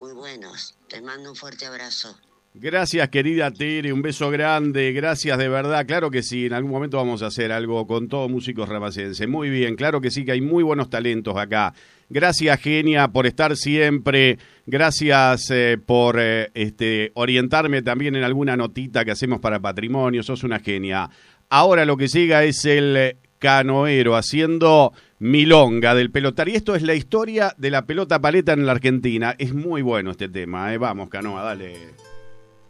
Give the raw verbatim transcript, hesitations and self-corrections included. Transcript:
muy buenos. Te mando un fuerte abrazo. Gracias, querida Tere, un beso grande, gracias de verdad, claro que sí, en algún momento vamos a hacer algo con todos músicos ramacenses, muy bien, claro que sí, que hay muy buenos talentos acá. Gracias, Genia, por estar siempre, gracias eh, por eh, este, orientarme también en alguna notita que hacemos para Patrimonio, sos una genia. Ahora lo que llega es el canoero haciendo milonga del pelotar, y esto es la historia de la pelota paleta en la Argentina, es muy bueno este tema, eh. Vamos, Canoa, dale.